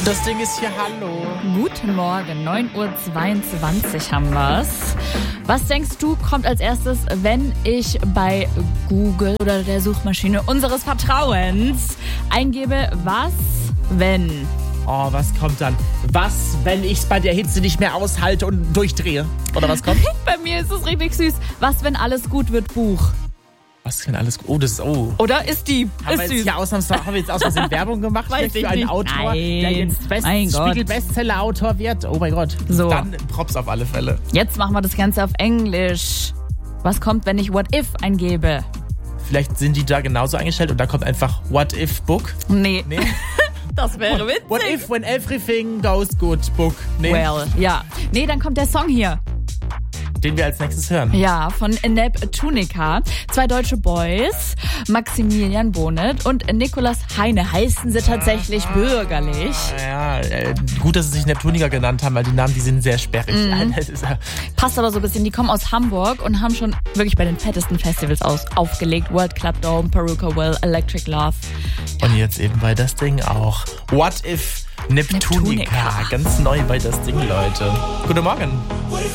Das Ding ist hier, hallo. Guten Morgen, 9:22 Uhr haben wir's. Was denkst du, kommt als erstes, wenn ich bei Google oder der Suchmaschine unseres Vertrauens eingebe, was, wenn? Oh, was kommt dann? Was, wenn ich es bei der Hitze nicht mehr aushalte und durchdrehe? Oder was kommt? Bei mir ist es richtig süß. Was, wenn alles gut wird, Buch? Was denn alles? Oh, das ist, oh. Oder ist die? Haben Ist wir süß. jetzt aus Versehen Werbung gemacht? Weiß Für ich einen nicht. Autor, Nein. der jetzt Mein Gott. Spiegel-Bestseller-Autor wird? Oh mein Gott. So. Dann Props auf alle Fälle. Jetzt machen wir das Ganze auf Englisch. Was kommt, wenn ich What If eingebe? Vielleicht sind die da genauso eingestellt und da kommt einfach What If Book. Nee. Nee. Das wäre witzig. What if when everything goes good Book. Nee. Well, ja. Nee, dann kommt der Song hier. Den wir als nächstes hören. Ja, von Neptunica. 2 deutsche Boys, Maximilian Bonet und Nicolas Heine heißen sie tatsächlich bürgerlich. Ja, gut, dass sie sich Neptunica genannt haben, weil die Namen, die sind sehr sperrig. Das ist, Passt aber so ein bisschen, die kommen aus Hamburg und haben schon wirklich bei den fettesten Festivals aufgelegt. World Club Dome, Peruka Well, Electric Love. und jetzt eben bei das Ding auch. What if Neptunica. Neptunica. Ganz neu bei das Ding, Leute. Guten Morgen.